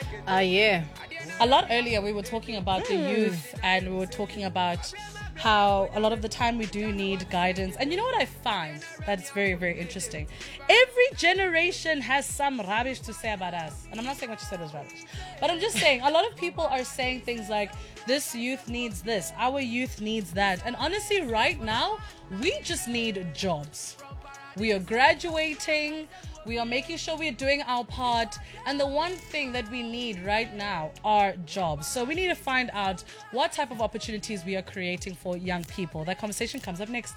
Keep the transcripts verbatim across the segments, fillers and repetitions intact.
Ah, uh, yeah. A lot earlier, we were talking about mm. the youth, and we were talking about how a lot of the time we do need guidance. And you know what I find that's very, very interesting? Every generation has some rubbish to say about us. And I'm not saying what you said was rubbish, but I'm just saying a lot of people are saying things like, this youth needs this, our youth needs that. And honestly, right now, we just need jobs. We are graduating. We are making sure we're doing our part. And the one thing that we need right now are jobs. So we need to find out what type of opportunities we are creating for young people. That conversation comes up next.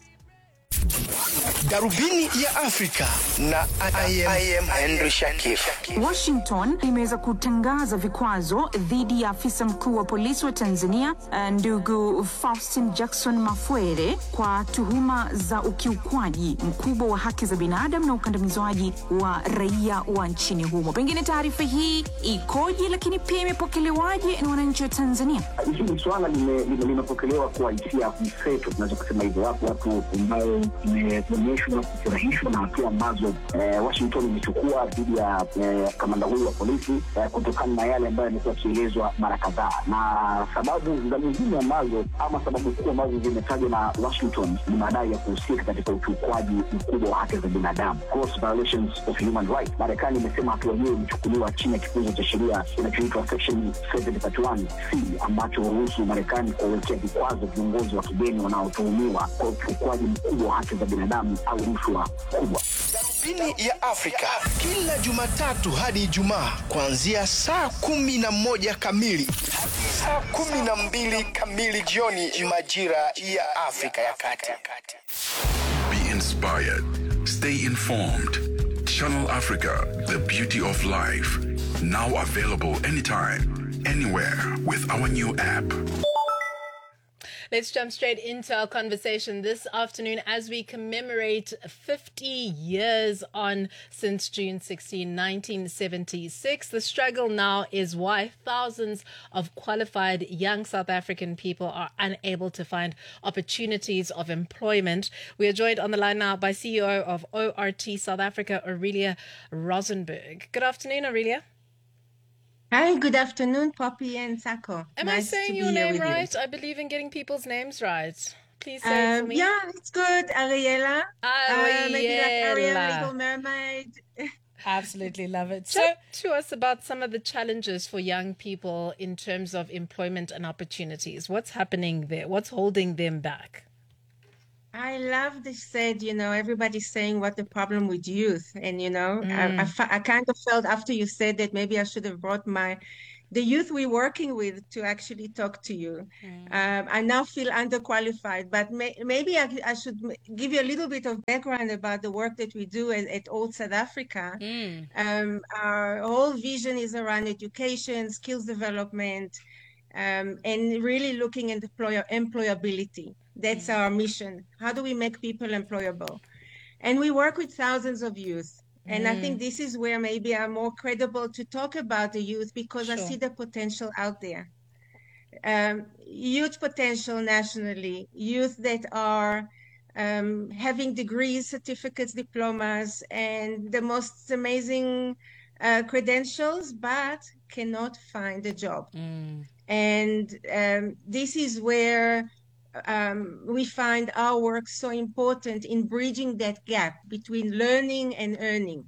Darubini ya Afrika na I am, I am Henry Shakif. Washington imeweza kutangaza vikwazo dhidi ya afisa mkuu wa polisi wa Tanzania ndugu Faustin Jackson Mafwele kwa tuhuma za ukiukwaji mkubwa wa haki za binadamu na ukandamizaji wa raia wa nchini humo. Pengine taarifa hii ikoje, lakini pia imepokelewaje na wananchi wa Tanzania? Hili swala limepokelewa kwa hisia mseto, tunaweza kusema hivyo. Wapo watu ambao imeonyeshwa na kufurahishwa na hatua ambazo eh, Washington imechukua dhidi ya eh, kamanda huyu wa polisi eh, kutokana na yale ambayo yamekuwa yakielezwa mara kadhaa. Na sababu za muhimu ambazo ama sababu kubwa ambazo zimetajwa na Washington ni madai ya kuhusika katika ukiukwaji mkubwa wa haki za binadamu, gross violations of human rights. Marekani imesema hatua hiyo imechukuliwa chini ya kifungu cha sheria kinachoitwa Section seven thirty-one C ambacho huruhusu Marekani kuwekea vikwazo viongozi wa kigeni wanaotuhumiwa kwa ukiukwaji mkubwa wa haki za binadamu au rushwa kubwa. Darubini ya Afrika kila Jumatatu hadi Ijumaa kuanzia saa kumi na moja kamili hadi saa kumi na mbili kamili jioni majira ya Afrika ya Kati. Be inspired. Stay informed. Channel Africa, the beauty of life. Now available anytime, anywhere with our new app. Let's jump straight into our conversation this afternoon as we commemorate fifty years on since June sixteenth, nineteen seventy-six. The struggle now is why thousands of qualified young South African people are unable to find opportunities of employment. We are joined on the line now by C E O of O R T South Africa, Aurelia Rosenberg. Good afternoon, Aurelia. Hi, good afternoon, Poppy and Sako. Am nice I saying your name right? You. I believe in getting people's names right. Please say um, it for me. Yeah, it's good. Ariella. Ariella. Uh, maybe like Ariel, Little Mermaid. Absolutely love it. So, talk to us about some of the challenges for young people in terms of employment and opportunities. What's happening there? What's holding them back? I love this said, you know, everybody's saying what the problem with youth. And, you know, mm. I, I, I kind of felt after you said that maybe I should have brought my, the youth we're working with to actually talk to you. Mm. Um, I now feel underqualified, but may, maybe I, I should give you a little bit of background about the work that we do at, at Old South Africa. Mm. Um, our whole vision is around education, skills development, um, and really looking at employer, employability. That's our mission. How do we make people employable? And we work with thousands of youth. And mm. I think this is where maybe I'm more credible to talk about the youth because sure. I see the potential out there. Um, huge potential nationally. Youth that are um, having degrees, certificates, diplomas, and the most amazing uh, credentials, but cannot find a job. Mm. And um, this is where Um, we find our work so important in bridging that gap between learning and earning.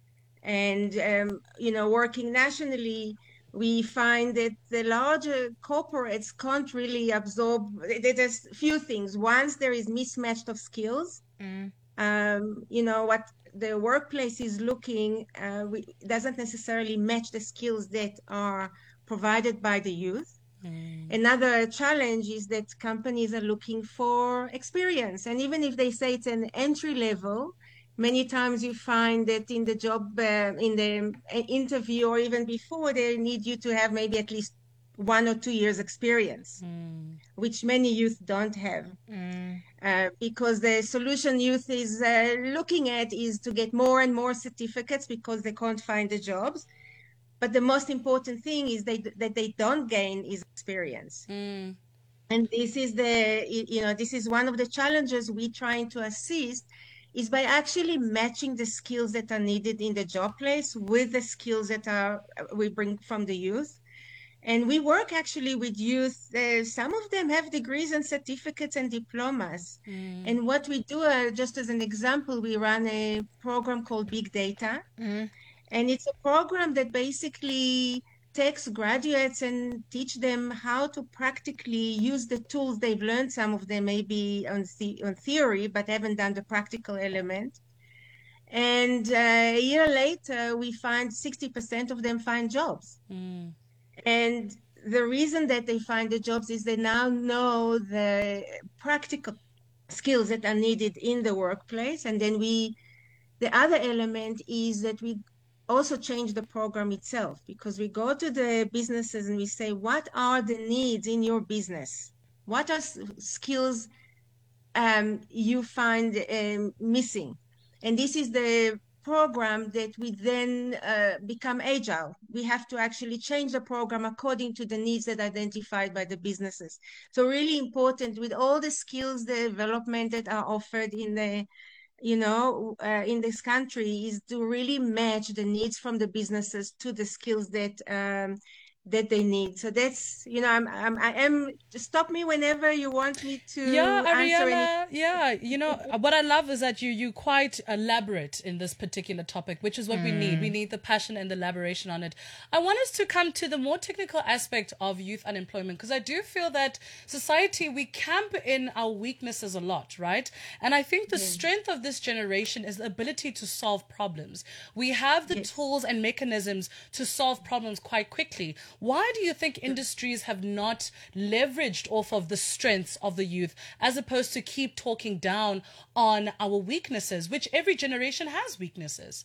And, um, you know, working nationally, we find that the larger corporates can't really absorb, there's a few things. Once there is mismatch of skills, mm. um, you know, what the workplace is looking uh, we, doesn't necessarily match the skills that are provided by the youth. Mm. Another challenge is that companies are looking for experience. And even if they say it's an entry level, many times you find that in the job, uh, in the interview or even before, they need you to have maybe at least one or two years experience, mm. which many youth don't have. Mm. Uh, because the solution youth is uh, looking at is to get more and more certificates because they can't find the jobs. But the most important thing is they, that they don't gain is experience. Mm. And this is the, you know, this is one of the challenges we're trying to assist is by actually matching the skills that are needed in the job place with the skills that are we bring from the youth. And we work actually with youth. Uh, some of them have degrees and certificates and diplomas. Mm. And what we do, uh, just as an example, we run a program called Big Data. Mm. And it's a program that basically takes graduates and teach them how to practically use the tools they've learned. Some of them may be on, the, on theory, but haven't done the practical element. And uh, a year later, we find sixty percent of them find jobs. Mm. And the reason that they find the jobs is they now know the practical skills that are needed in the workplace. And then we, the other element is that we also change the program itself, because we go to the businesses and we say, what are the needs in your business? What are skills um, you find um, missing? And this is the program that we then uh, become agile. We have to actually change the program according to the needs that are identified by the businesses. So really important with all the skills, the development that are offered in the, you know, uh, in this country is to really match the needs from the businesses to the skills that um, that they need. So that's, you know, I'm, I'm, I am, stop me whenever you want me to yeah, answer Ariella, any. Yeah, you know, what I love is that you, you quite elaborate in this particular topic, which is what mm. we need. We need the passion and the elaboration on it. I want us to come to the more technical aspect of youth unemployment, because I do feel that society, we camp in our weaknesses a lot, right? And I think the yes. strength of this generation is the ability to solve problems. We have the yes. tools and mechanisms to solve problems quite quickly. Why do you think industries have not leveraged off of the strengths of the youth as opposed to keep talking down on our weaknesses, which every generation has weaknesses?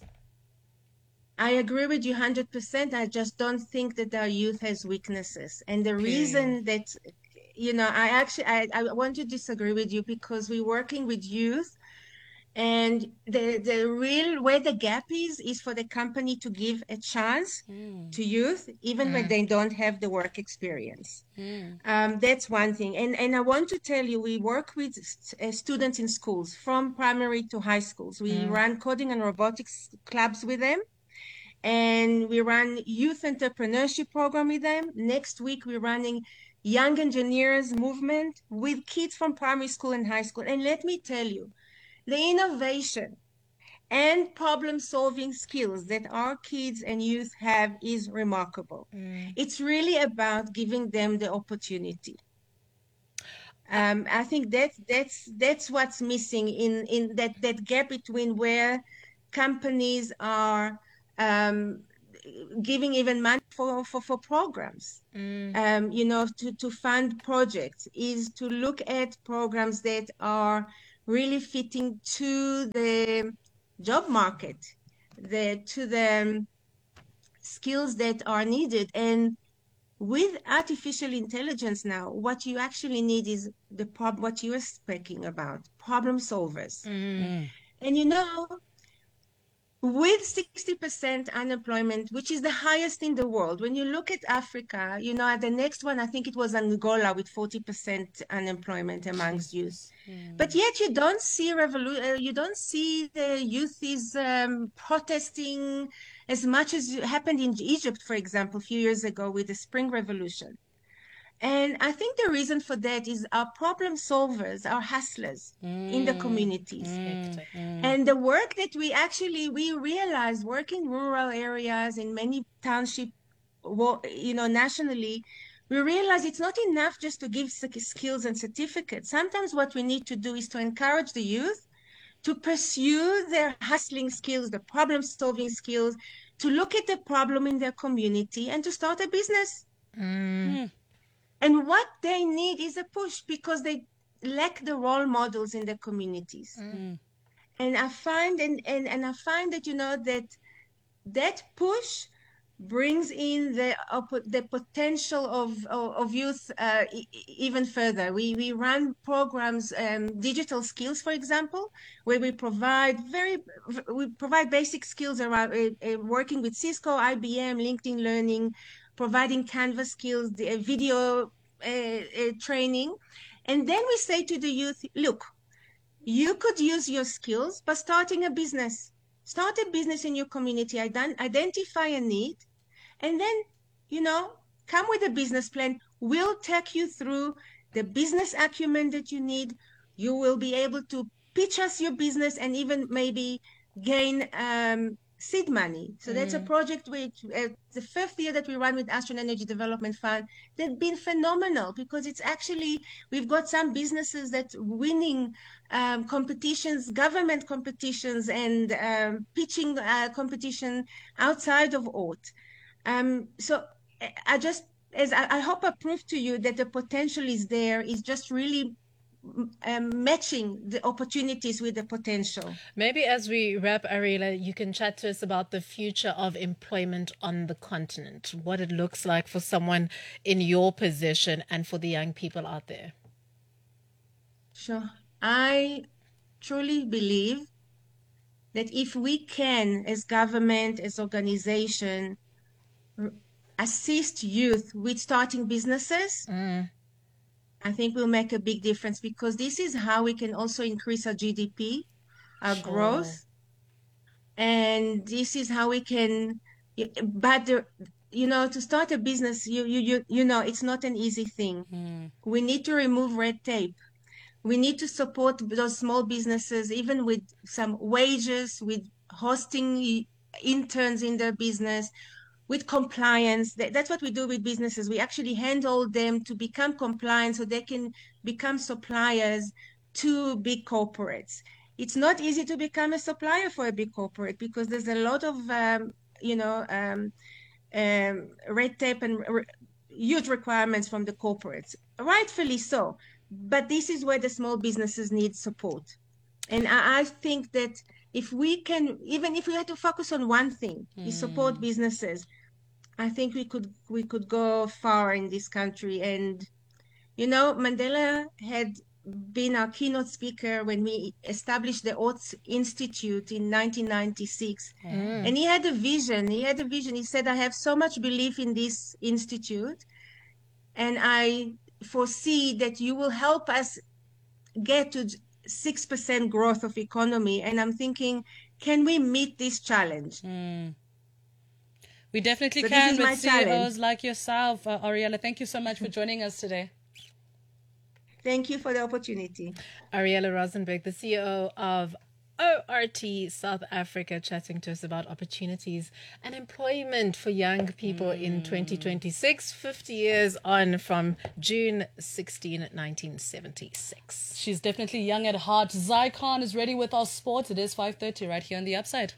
I agree with you one hundred percent. I just don't think that our youth has weaknesses. And the reason that, you know, I actually, I, I want to disagree with you, because we're working with youth. And the, the real, where the gap is, is for the company to give a chance mm. to youth, even mm. when they don't have the work experience. Mm. Um, that's one thing. And, and I want to tell you, we work with st- uh, students in schools, from primary to high schools. We mm. run coding and robotics clubs with them. And we run youth entrepreneurship program with them. Next week, we're running young engineers movement with kids from primary school and high school. And let me tell you, the innovation and problem-solving skills that our kids and youth have is remarkable. Mm. It's really about giving them the opportunity. Um, I think that's that's that's what's missing in in that that gap between where companies are um, giving even money for for, for programs. Mm. Um, you know, to to fund projects, is to look at programs that are really fitting to the job market, the to the skills that are needed. And with artificial intelligence now, what you actually need is the prob what you were speaking about, problem solvers. Mm. And you know, with sixty percent unemployment, which is the highest in the world, when you look at Africa, you know, at the next one, I think it was Angola with forty percent unemployment amongst youth. Mm. But yet you don't see revolu- uh, you don't see the youth is um, protesting as much as happened in Egypt, for example, a few years ago with the Spring Revolution. And I think the reason for that is our problem solvers, our hustlers mm. in the communities. Mm. Mm. And the work that we actually, we realize working in rural areas, in many townships, you know, nationally, we realize it's not enough just to give skills and certificates. Sometimes what we need to do is to encourage the youth to pursue their hustling skills, the problem solving skills, to look at the problem in their community and to start a business. Mm. And what they need is a push, because they lack the role models in their communities. Mm. And I find, and, and, and I find that, you know, that that push brings in the the potential of of, of youth uh, e- even further. We we run programs, um, digital skills, for example, where we provide very we provide basic skills around uh, uh, working with Cisco, I B M, LinkedIn Learning, providing Canvas skills, the uh, video uh, uh, training, and then we say to the youth, look, you could use your skills by starting a business. Start a business in your community, ident- identify a need, and then, you know, come with a business plan. We'll take you through the business acumen that you need. You will be able to pitch us your business and even maybe gain um, seed money. So mm. that's a project which uh, the fifth year that we run with Astron Energy Development Fund, they've been phenomenal because it's actually, we've got some businesses that winning um, competitions, government competitions and um, pitching uh, competition outside of O T. Um, so I just, as I, I hope I proved to you that the potential is there, is just really um, matching the opportunities with the potential. Maybe as we wrap, Ariella, you can chat to us about the future of employment on the continent, what it looks like for someone in your position and for the young people out there. Sure. I truly believe that if we can, as government, as organization, assist youth with starting businesses, mm. I think we'll make a big difference because this is how we can also increase our G D P, our sure. growth, and this is how we can. But the, you know, to start a business, you you you you know, it's not an easy thing. Mm. We need to remove red tape. We need to support those small businesses, even with some wages, with hosting interns in their business, with compliance. That's what we do with businesses. We actually handhold them to become compliant so they can become suppliers to big corporates. It's not easy to become a supplier for a big corporate because there's a lot of, um, you know, um, um, red tape and re- huge requirements from the corporates, rightfully so. But this is where the small businesses need support. And I, I think that if we can, even if we had to focus on one thing, mm. is support businesses, I think we could we could go far in this country. And, you know, Mandela had been our keynote speaker when we established the Oates Institute in nineteen ninety-six. Mm. And he had a vision. He had a vision. He said, I have so much belief in this institute, and I foresee that you will help us get to six percent growth of economy. And I'm thinking, can we meet this challenge? Mm. We definitely so can with C E Os challenge. Like yourself, uh, Ariella. Thank you so much for joining us today. Thank you for the opportunity. Ariella Rosenberg, the C E O of O R T South Africa, chatting to us about opportunities and employment for young people mm. in twenty twenty-six, fifty years on from June sixteenth, nineteen seventy-six. She's definitely young at heart. Zai Khan is ready with our sports. It is five thirty right here on The Upside.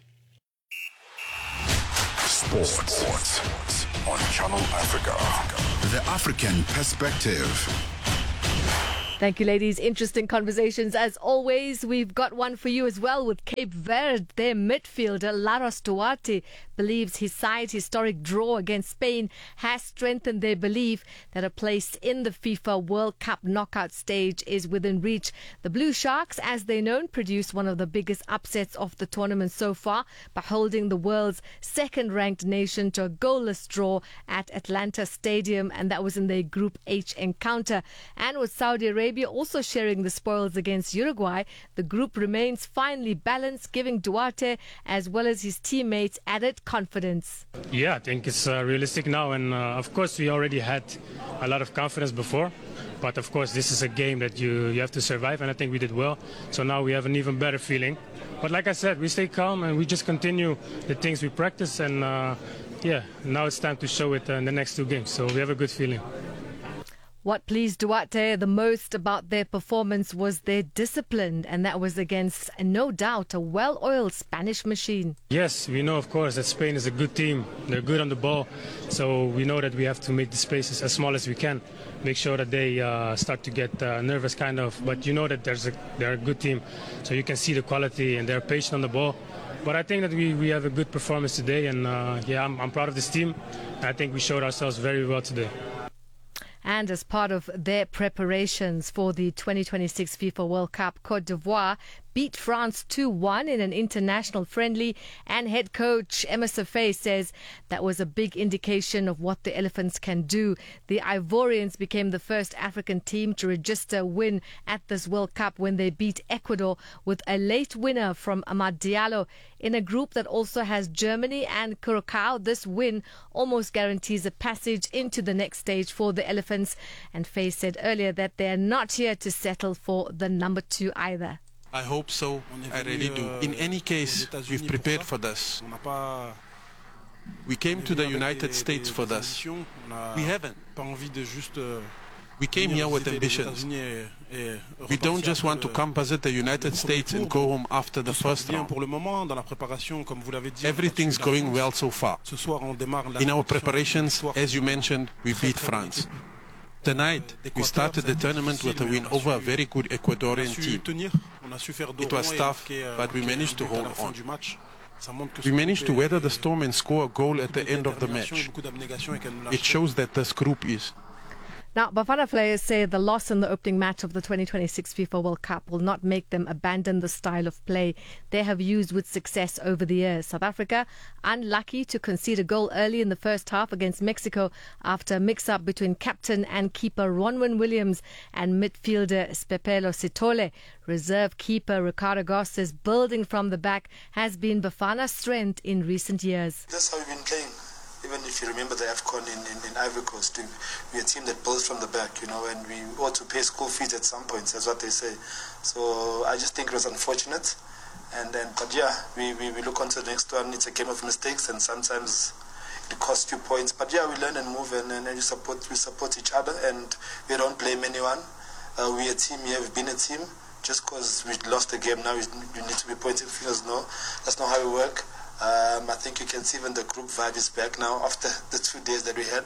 Sports, Sports on Channel Africa. The African perspective. Thank you, ladies. Interesting conversations as always. We've got one for you as well with Cape Verde. Their midfielder, Laros Duarte, believes his side's historic draw against Spain has strengthened their belief that a place in the FIFA World Cup knockout stage is within reach. The Blue Sharks, as they're known, produced one of the biggest upsets of the tournament so far by holding the world's second-ranked nation to a goalless draw at Atlanta Stadium, and that was in their Group H encounter. And with Saudi Arabia also sharing the spoils against Uruguay, the group remains finely balanced, giving Duarte as well as his teammates added confidence. Yeah, I think it's uh, realistic now, and uh, of course we already had a lot of confidence before, but of course this is a game that you, you have to survive, and I think we did well, so now we have an even better feeling. But like I said, we stay calm and we just continue the things we practice, and uh, yeah, now it's time to show it uh, in the next two games, so we have a good feeling. What pleased Duarte the most about their performance was their discipline, and that was against, no doubt, a well-oiled Spanish machine. Yes, we know, of course, that Spain is a good team. They're good on the ball, so we know that we have to make the spaces as small as we can, make sure that they uh, start to get uh, nervous, kind of. But you know that there's a, they're a good team, so you can see the quality, and they're patient on the ball. But I think that we, we have a good performance today, and uh, yeah, I'm, I'm proud of this team. I think we showed ourselves very well today. And as part of their preparations for the twenty twenty-six FIFA World Cup, Côte d'Ivoire beat beat France two one in an international friendly, and head coach Emerson Faye says that was a big indication of what the Elephants can do. The Ivorians became the first African team to register a win at this World Cup when they beat Ecuador with a late winner from Amad Diallo. In a group that also has Germany and Curacao, this win almost guarantees a passage into the next stage for the Elephants. And Faye said earlier that they are not here to settle for the number two either. I hope so. I really do. In any case, we've prepared for this. We came to the United States for this. We haven't. We came here with ambitions. We don't just want to come visit the United States and go home after the first round. Everything's going well so far. In our preparations, as you mentioned, we beat France. Tonight, we started the tournament with a win over a very good Ecuadorian team. It was tough, but we managed to hold on. We managed to weather the storm and score a goal at the end of the match. It shows that this group is. Now, Bafana players say the loss in the opening match of the twenty twenty-six FIFA World Cup will not make them abandon the style of play they have used with success over the years. South Africa, unlucky to concede a goal early in the first half against Mexico after a mix-up between captain and keeper Ronwen Williams and midfielder Spepelo Sithole. Reserve keeper Ricardo Goss says building from the back has been Bafana's strength in recent years. That's how we've been playing. Even if you remember the AFCON in, in, in Ivory Coast, we're a team that builds from the back, you know, and we ought to pay school fees at some points, that's what they say. So I just think it was unfortunate. And then, but yeah, we, we, we look on to the next one. It's a game of mistakes, and sometimes it costs you points. But yeah, we learn and move, and, and we support we support each other, and we don't blame anyone. Uh, we're a team here, we've been a team. Just because we lost the game now, we, we need to be pointing fingers. No, that's not how we work. Um, I think you can see even the group vibe is back now after the two days that we had.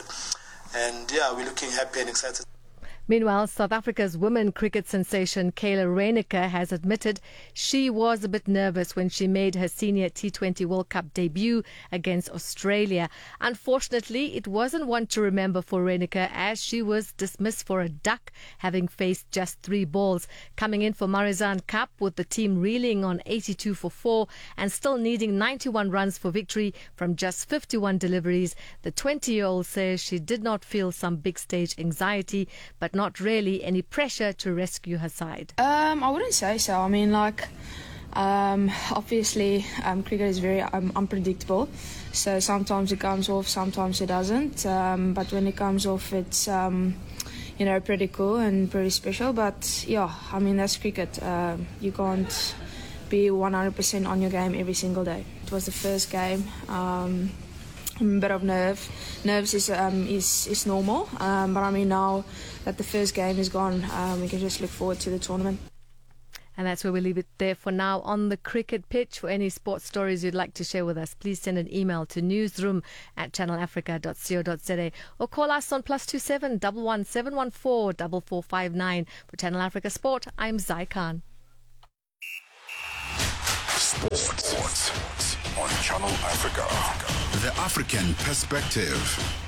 And yeah, we're looking happy and excited. Meanwhile, South Africa's women cricket sensation Kayla Reyneke has admitted she was a bit nervous when she made her senior T twenty World Cup debut against Australia. Unfortunately, it wasn't one to remember for Reyneke as she was dismissed for a duck, having faced just three balls. Coming in for Marizanne Cup with the team reeling on eighty-two for four and still needing ninety-one runs for victory from just fifty-one deliveries, the twenty-year-old says she did not feel some big stage anxiety, but not really any pressure to rescue her side. Um, I wouldn't say so. I mean, like, um, obviously, um, cricket is very um, unpredictable. So sometimes it comes off, sometimes it doesn't. Um, but when it comes off, it's, um, you know, pretty cool and pretty special. But yeah, I mean, that's cricket. Uh, you can't be one hundred percent on your game every single day. It was the first game. Um, a bit of nerve. Nerves is um, is is normal, um, but I mean now that the first game is gone, um, we can just look forward to the tournament. And that's where we leave it there for now on the cricket pitch. For any sports stories you'd like to share with us, please send an email to newsroom at channel africa dot co dot za or call us on plus two seven one one seven one four four four five nine. For Channel Africa Sport, I'm Zai Khan. Sports on Channel Africa. The African Perspective.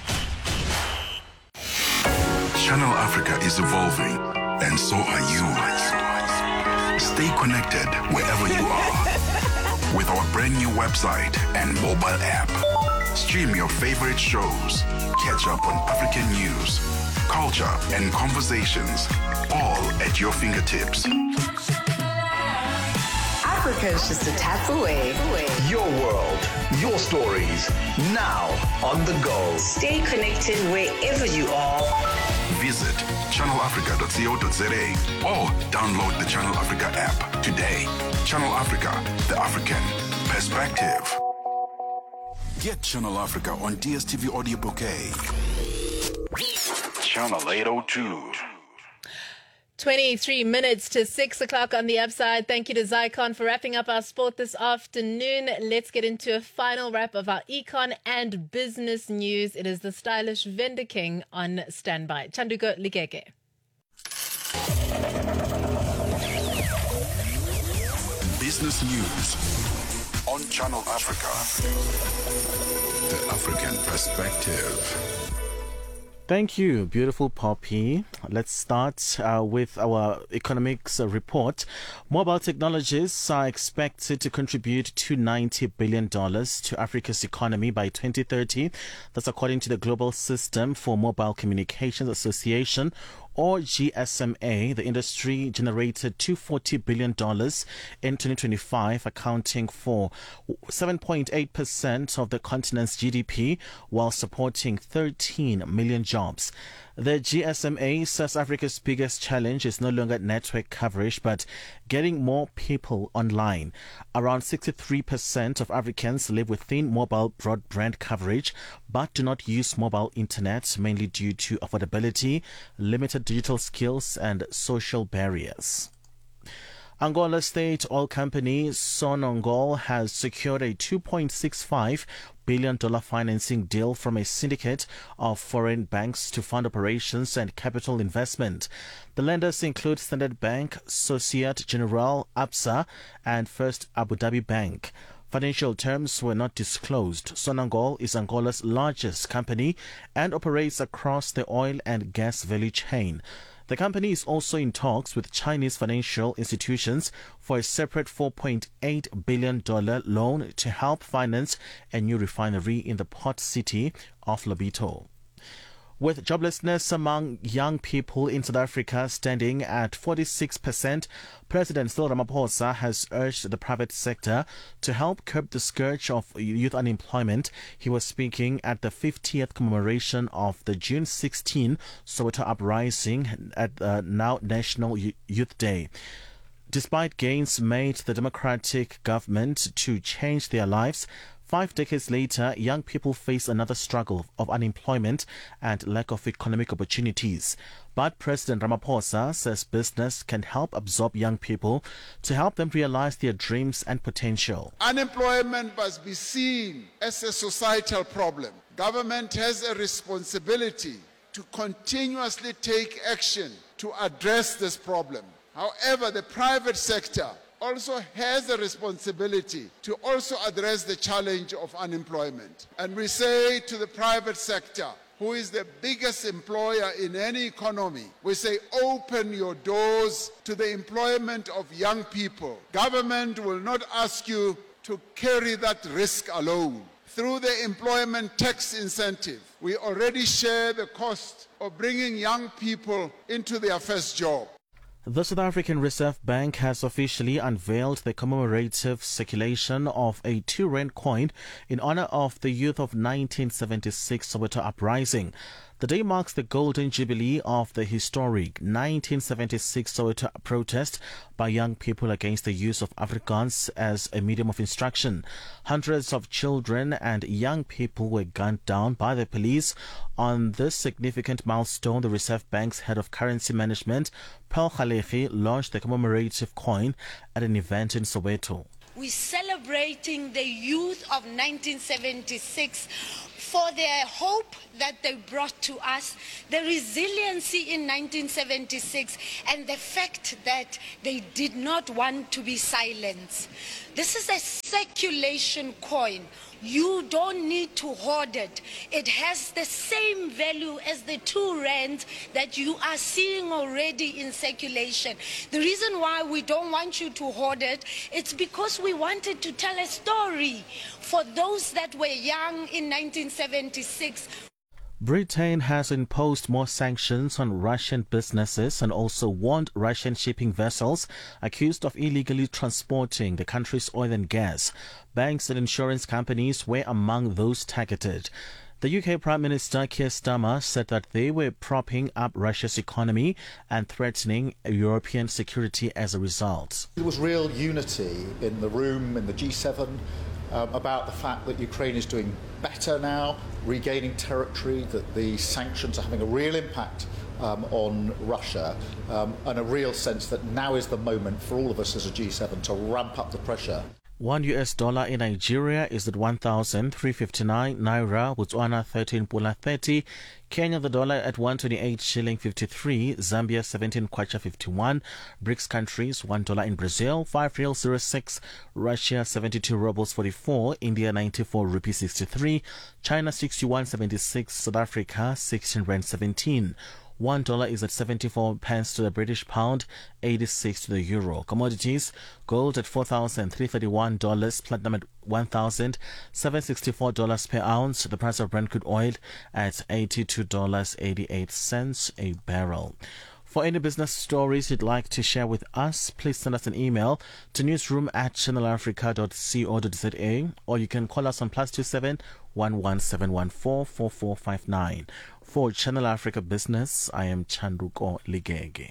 Channel Africa is evolving, and so are you. Stay connected wherever you are with our brand new website and mobile app. Stream your favorite shows, catch up on African news, culture, and conversations, all at your fingertips. Africa is just a tap away. Your world, your stories, now on the go. Stay connected wherever you are. Visit channel africa dot co dot za or download the Channel Africa app today. Channel Africa, the African Perspective. Get Channel Africa on D S T V Audio Bouquet. Channel eight oh two. twenty-three minutes to six o'clock on the upside. Thank you to Zycon for wrapping up our sport this afternoon. Let's get into a final wrap of our econ and business news. It is the stylish Vendor King on standby. Chanduko Ligeke. Business news on Channel Africa. The African Perspective. Thank you, beautiful Poppy. Let's start uh, with our economics uh, report. Mobile technologies are expected to contribute two hundred ninety billion dollars to Africa's economy by twenty thirty. That's according to the Global System for Mobile Communications Association, or G S M A. The industry generated two hundred forty billion dollars in twenty twenty-five, accounting for seven point eight percent of the continent's G D P, while supporting thirteen million jobs. The G S M A says Africa's biggest challenge is no longer network coverage, but getting more people online. Around sixty-three percent of Africans live within mobile broadband coverage, but do not use mobile internet, mainly due to affordability, limited digital skills, and social barriers. Angola state oil company Sonangol has secured a two point six five billion dollars financing deal from a syndicate of foreign banks to fund operations and capital investment. The lenders include Standard Bank, Societe Generale, Absa, and First Abu Dhabi Bank. Financial terms were not disclosed. Sonangol is Angola's largest company and operates across the oil and gas value chain. The company is also in talks with Chinese financial institutions for a separate four point eight billion dollars loan to help finance a new refinery in the port city of Lobito. With joblessness among young people in South Africa standing at forty-six percent, President Cyril Ramaphosa has urged the private sector to help curb the scourge of youth unemployment. He was speaking at the fiftieth commemoration of the June sixteenth Soweto uprising at uh, now National Youth Day. Despite gains made the democratic government to change their lives, five decades later, young people face another struggle of unemployment and lack of economic opportunities. But President Ramaphosa says business can help absorb young people to help them realize their dreams and potential. Unemployment must be seen as a societal problem. Government has a responsibility to continuously take action to address this problem. However, the private sector also has a responsibility to also address the challenge of unemployment. And we say to the private sector, who is the biggest employer in any economy, we say open your doors to the employment of young people. Government will not ask you to carry that risk alone. Through the employment tax incentive, we already share the cost of bringing young people into their first job. The South African Reserve Bank has officially unveiled the commemorative circulation of a two rand coin in honor of the youth of nineteen seventy-six Soweto uprising. The day marks the golden jubilee of the historic nineteen seventy-six Soweto protest by young people against the use of Afrikaans as a medium of instruction. Hundreds of children and young people were gunned down by the police. On this significant milestone, the Reserve Bank's head of currency management, Pearl Kgalegi, launched the commemorative coin at an event in Soweto. We're celebrating the youth of nineteen seventy-six for their hope that they brought to us, the resiliency in nineteen seventy-six, and the fact that they did not want to be silenced. This is a circulation coin. You don't need to hoard it. It has the same value as the two rands that you are seeing already in circulation. The reason why we don't want you to hoard it, it's because we wanted to tell a story for those that were young in nineteen seventy-six. Britain has imposed more sanctions on Russian businesses and also warned Russian shipping vessels accused of illegally transporting the country's oil and gas. Banks and insurance companies were among those targeted. The U K Prime Minister Keir Starmer said that they were propping up Russia's economy and threatening European security as a result. There was real unity in the room, in the G seven, um, about the fact that Ukraine is doing better now, regaining territory, that the sanctions are having a real impact um, on Russia, um, and a real sense that now is the moment for all of us as a G seven to ramp up the pressure. One U S dollar in Nigeria is at one thousand three hundred fifty-nine naira, Botswana thirteen pula thirty, Kenya the dollar at one twenty-eight shilling fifty-three, Zambia seventeen kwacha fifty-one, BRICS countries one dollar in Brazil, five real zero six, Russia seventy-two rubles forty-four, India ninety-four rupee sixty-three, China sixty-one seventy-six, South Africa sixteen rand seventeen. One dollar is at seventy-four pence to the British pound, eighty-six to the euro. Commodities: gold at four thousand three hundred thirty-one dollars, platinum at one thousand seven hundred sixty-four dollars per ounce. The price of Brent crude oil at eighty-two dollars and eighty-eight cents a barrel. For any business stories you'd like to share with us, please send us an email to newsroom at channel africa dot co dot za, or you can call us on plus two seven one one seven one four four four five nine. For Channel Africa Business, I am Chanduko Ligege.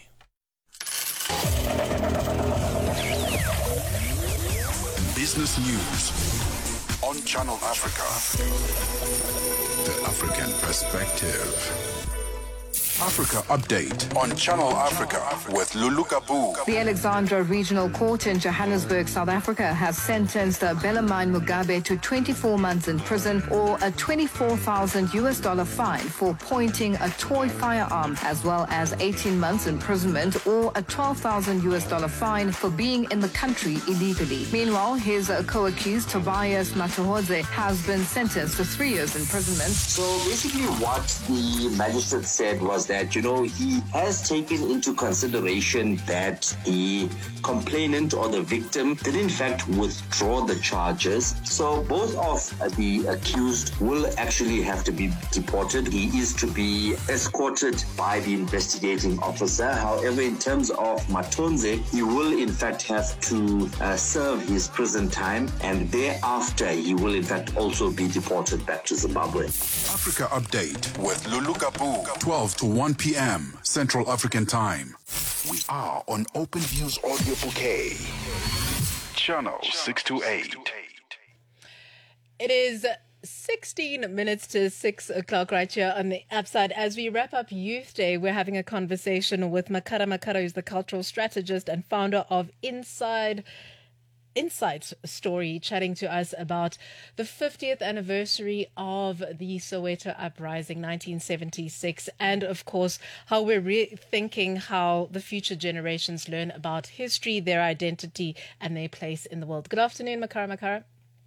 Business news on Channel Africa. The African perspective. Africa Update on Channel Africa with Lulu Kabu. The Alexandra Regional Court in Johannesburg, South Africa, has sentenced Bellarmine Mugabe to twenty-four months in prison or a twenty-four thousand U S dollar fine for pointing a toy firearm, as well as eighteen months imprisonment or a twelve thousand U S dollar fine for being in the country illegally. Meanwhile, his co-accused Tobias Matuhodze has been sentenced to three years imprisonment. So basically what the magistrate said was that, you know, he has taken into consideration that the complainant or the victim did in fact withdraw the charges. So both of the accused will actually have to be deported. He is to be escorted by the investigating officer. However, in terms of Matonze, he will in fact have to uh, serve his prison time, and thereafter he will in fact also be deported back to Zimbabwe. Africa Update with Lulu Kabu, twelve to one p.m. Central African Time. We are on Open Views Audio Bouquet. Channel six twenty-eight. It is sixteen minutes to six o'clock right here on the Upside. As we wrap up Youth Day, we're having a conversation with Makara Makara, who's the cultural strategist and founder of Inside Insight Story, chatting to us about the fiftieth anniversary of the Soweto Uprising, nineteen seventy-six, and of course how we're rethinking how the future generations learn about history, their identity, and their place in the world. Good afternoon, Makara Makara.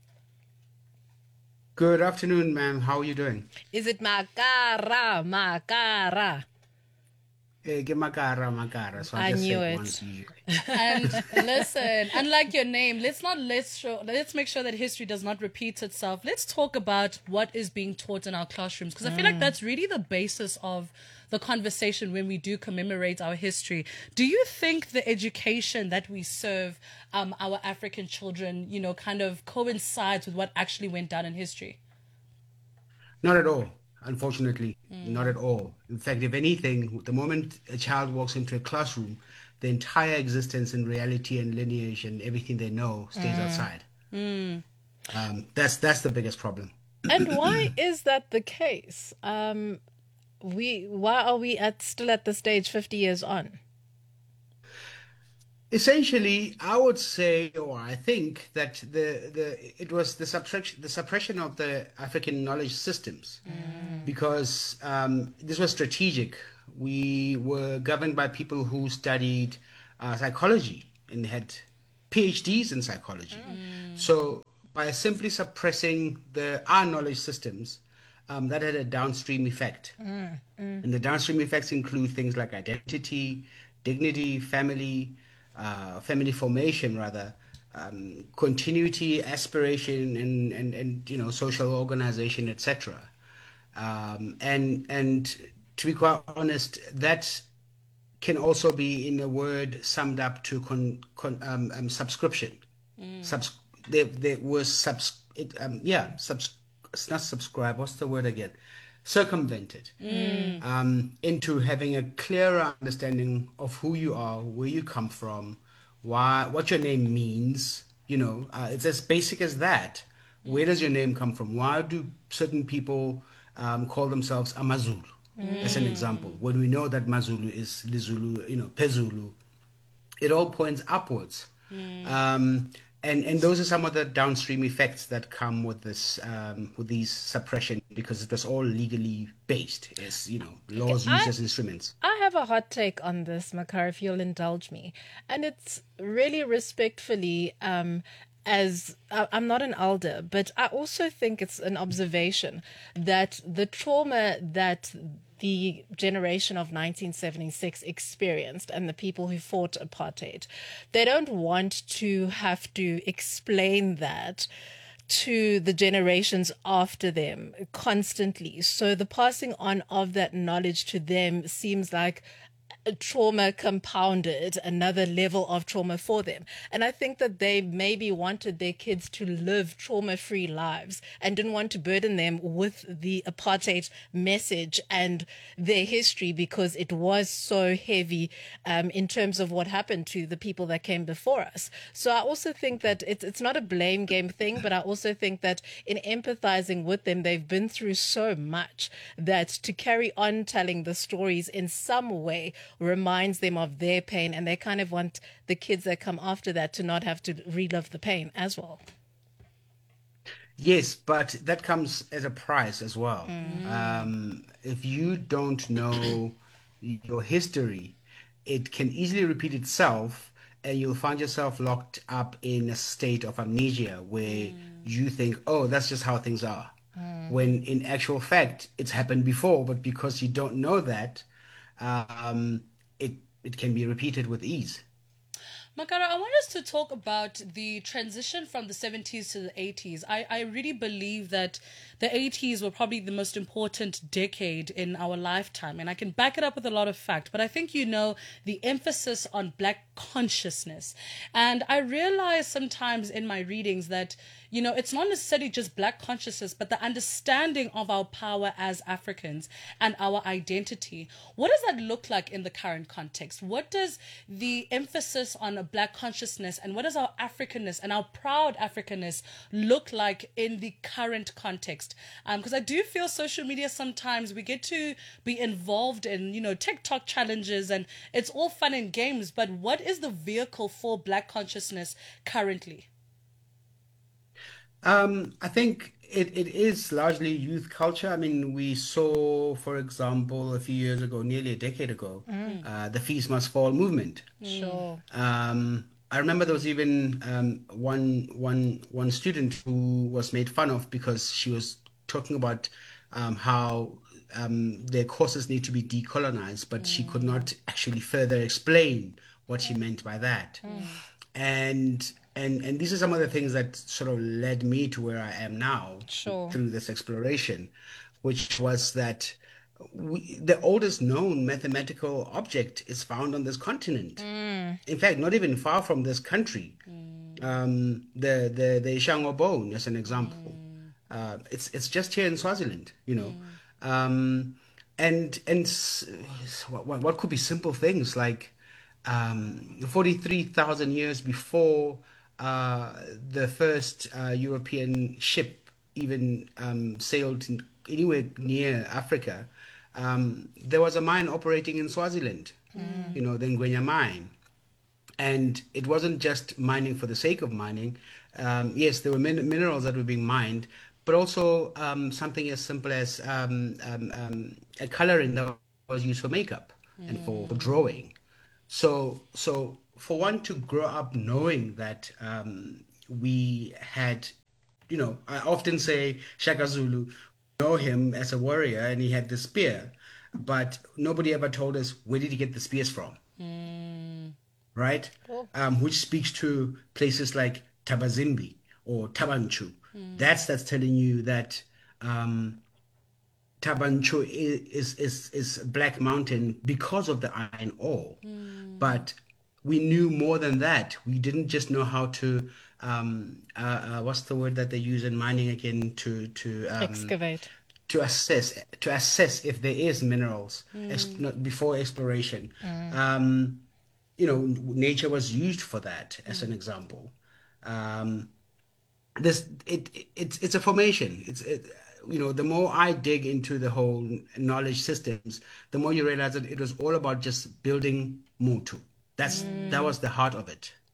Good afternoon, ma'am. How are you doing? Is it Makara Makara? Eh, Makara Makara. So I, I just knew said it. once you- And listen, unlike your name, let's not let's show, let's make sure that history does not repeat itself. Let's talk about what is being taught in our classrooms, because I feel like Mm. that's really the basis of the conversation when we do commemorate our history. Do you think the education that we serve um, our African children, you know, kind of coincides with what actually went down in history? Not at all, unfortunately. Not at all. In fact, if anything, the moment a child walks into a classroom, the entire existence and reality and lineage and everything they know stays Mm. outside. Mm. Um, that's that's the biggest problem. And why is that the case? Um, we why are we at still at the stage fifty years on? Essentially, I would say, or I think that the, the it was the suppression the suppression of the African knowledge systems, because um, this was strategic. We were governed by people who studied uh, psychology and had PhDs in psychology. So by simply suppressing the our knowledge systems, um, that had a downstream effect. Mm, mm. And the downstream effects include things like identity, dignity, family, uh, family formation, rather, um, continuity, aspiration, and, and, and you know, social organization, et cetera. Um, and and to be quite honest, that can also be, in a word, summed up to con, con, um, um, subscription. Mm. Subs, there, there was subs, it, um, yeah, subs, it's not subscribe. What's the word again? Circumvented Mm. um, into having a clearer understanding of who you are, where you come from, why, what your name means. You know, uh, it's as basic as that. Where does your name come from? Why do certain people um, call themselves Amazulu? Mm. As an example, when we know that Mazulu is Lizulu, you know, Pezulu, it all points upwards. Mm. Um, and and those are some of the downstream effects that come with this um, with these suppression, because it was all legally based, as you know, laws Okay, used I- as instruments. I have a hot take on this, Makar, if you'll indulge me. And it's really respectfully, um, as I- I'm not an elder, but I also think it's an observation that the trauma that the generation of nineteen seventy-six experienced and the people who fought apartheid, they don't want to have to explain that to the generations after them constantly. So the passing on of that knowledge to them seems like a trauma compounded, another level of trauma for them. And I think that they maybe wanted their kids to live trauma-free lives and didn't want to burden them with the apartheid message and their history, because it was so heavy um, in terms of what happened to the people that came before us. So I also think that it's, it's not a blame game thing, but I also think that in empathizing with them, they've been through so much that to carry on telling the stories in some way reminds them of their pain, and they kind of want the kids that come after that to not have to relive the pain as well. Yes, but that comes at a price as well. Um, if you don't know your history, it can easily repeat itself, and you'll find yourself locked up in a state of amnesia where you think, oh, that's just how things are. When in actual fact, it's happened before, but because you don't know that, um, it it can be repeated with ease. Makara, I want us to talk about the transition from the seventies to the eighties. I, I really believe that the eighties were probably the most important decade in our lifetime, and I can back it up with a lot of fact, but I think you know the emphasis on Black consciousness. And I realize sometimes in my readings that, you know, it's not necessarily just Black consciousness, but the understanding of our power as Africans and our identity. What does that look like in the current context? What does the emphasis on a Black consciousness and what does our Africanness and our proud Africanness look like in the current context? Because um, I do feel social media sometimes we get to be involved in, you know, TikTok challenges and it's all fun and games, but what is the vehicle for Black consciousness currently? Um, I think it, it is largely youth culture. I mean, we saw, for example, a few years ago, nearly a decade ago, Mm. uh, the Fees Must Fall movement. Sure. Um, I remember there was even um, one one one student who was made fun of because she was talking about um, how um, their courses need to be decolonized, but she could not actually further explain what she meant by that. And and and these are some of the things that sort of led me to where I am now Sure. through this exploration, which was that we, the oldest known mathematical object is found on this continent. Mm. In fact, not even far from this country. Um, the the the Ishango bone, as an example, uh, it's it's just here in Swaziland, you know, um, and and s- what what what could be simple things like um, forty-three thousand years before uh, the first uh, European ship even um, sailed in- anywhere near Africa. Um, there was a mine operating in Swaziland, you know, the Ngwenya mine. And it wasn't just mining for the sake of mining. Um, yes, there were min- minerals that were being mined, but also um, something as simple as um, um, um, a coloring that was used for makeup and for, for drawing. So, so for one to grow up knowing that um, we had, you know, I often say Shaka Zulu, know him as a warrior and he had the spear, but nobody ever told us where did he get the spears from. Right? Cool. Um, which speaks to places like Tabazimbi or Tabanchu. That's that's telling you that um, Tabanchu is, is is is Black Mountain because of the iron ore. But we knew more than that. We didn't just know how to um, uh, uh, what's the word that they use in mining again to to um, Excavate. to assess to assess if there is minerals Mm. as, not before exploration. Mm. Um, you know, nature was used for that as an example. Um, this it, it it's it's a formation. It's it, you know, the more I dig into the whole knowledge systems, the more you realize that it was all about just building Mutu. That's that was the heart of it.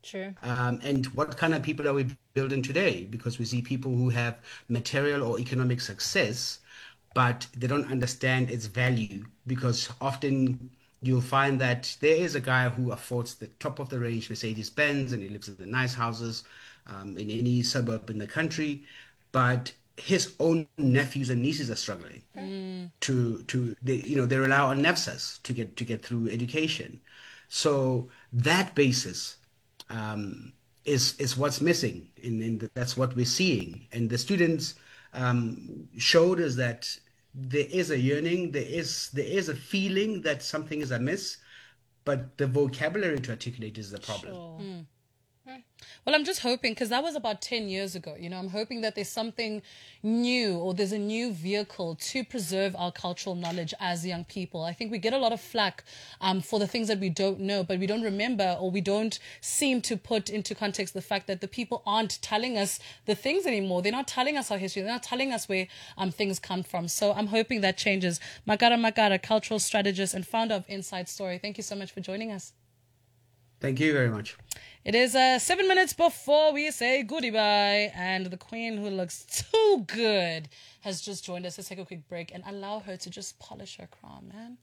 True. Um, and what kind of people are we building today? Because we see people who have material or economic success, but they don't understand its value, because often you'll find that there is a guy who affords the top of the range Mercedes-Benz and he lives in the nice houses um, in any suburb in the country, but his own nephews and nieces are struggling Mm. to to they, you know they rely on NAFSAs to get to get through education. So that basis um, is is what's missing, in, in the, that's what we're seeing. And the students um, showed us that there is a yearning, there is there is a feeling that something is amiss, but the vocabulary to articulate is the problem. Sure. Mm. Well, I'm just hoping, because that was about ten years ago, you know, I'm hoping that there's something new, or there's a new vehicle to preserve our cultural knowledge as young people. I think we get a lot of flack um, for the things that we don't know, but we don't remember, or we don't seem to put into context the fact that the people aren't telling us the things anymore. They're not telling us our history. They're not telling us where um, things come from. So I'm hoping that changes. Makara Makara, cultural strategist and founder of Inside Story. Thank you so much for joining us. Thank you very much. It is uh, seven minutes before we say goodbye, and the Queen, who looks too good, has just joined us. Let's take a quick break and allow her to just polish her crown, man.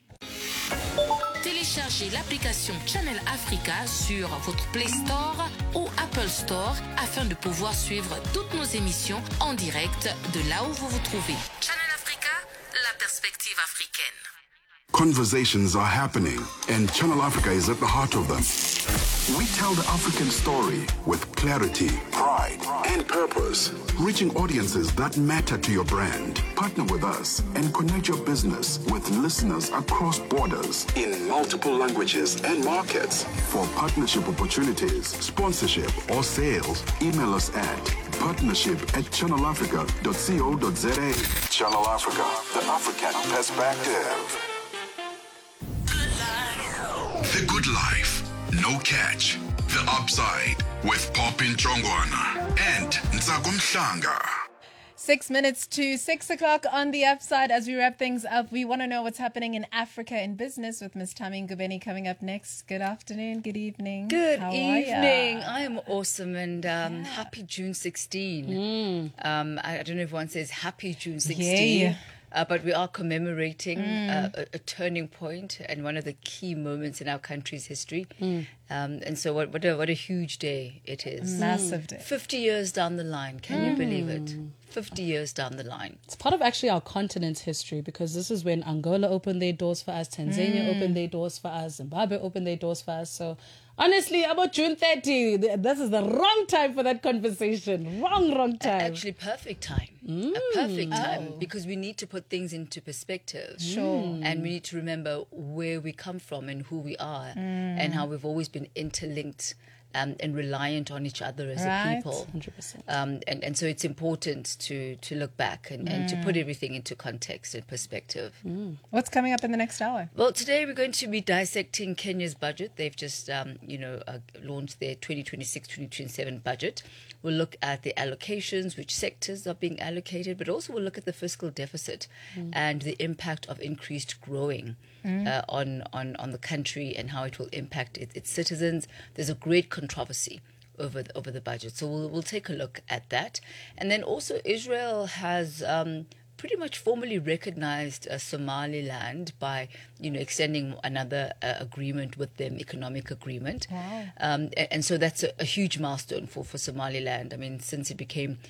Téléchargez l'application Channel Africa sur votre Play Store ou Apple Store afin de pouvoir suivre toutes nos émissions en direct de là où vous vous trouvez. Channel Africa, la perspective africaine. Conversations are happening, and Channel Africa is at the heart of them. We tell the African story with clarity, pride, and purpose, reaching audiences that matter to your brand. Partner with us and connect your business with listeners across borders in multiple languages and markets. For partnership opportunities, sponsorship, or sales, email us at partnership at channel africa dot co dot za. Channel Africa, the African perspective. The Good Life, No Catch, The Upside with Popin Chongwana and Ntsako Mhlanga. Six minutes to six o'clock on the Upside. As we wrap things up, we want to know what's happening in Africa in business with Miss Tami Ngubeni coming up next. Good afternoon, good evening. Good How evening. I am awesome, and um, yeah. happy June sixteenth. Mm. Um, I, I don't know if one says happy June sixteenth. Yeah. Uh, but we are commemorating mm. uh, a, a turning point and one of the key moments in our country's history. Mm. Um, and so what, what, a, what a huge day it is. Massive day. fifty years down the line. Can mm. you believe it? fifty years down the line. It's part of actually our continent's history, because this is when Angola opened their doors for us, Tanzania mm. opened their doors for us, Zimbabwe opened their doors for us. So honestly, about June thirtieth, this is the wrong time for that conversation. Wrong, wrong time. Actually, perfect time. Mm. A perfect time, oh. because we need to put things into perspective. Sure. And we need to remember where we come from and who we are mm. and how we've always been interlinked um, and reliant on each other as right. a people. one hundred percent. Um, and, and so it's important to, to look back and, mm. and to put everything into context and perspective. Mm. What's coming up in the next hour? Well, today we're going to be dissecting Kenya's budget. They've just, um, you know, uh, launched their twenty twenty-six twenty twenty-seven budget. We'll look at the allocations, which sectors are being allocated, but also we'll look at the fiscal deficit mm. and the impact of increased growing mm. uh, on, on, on the country and how it will impact it, its citizens. There's a great controversy over the, over the budget. So we'll, we'll take a look at that. And then also Israel has um, pretty much formally recognized uh, Somaliland by, you know, extending another uh, agreement with them, economic agreement. Wow. Um, and, and so that's a, a huge milestone for, for Somaliland. I mean, since it became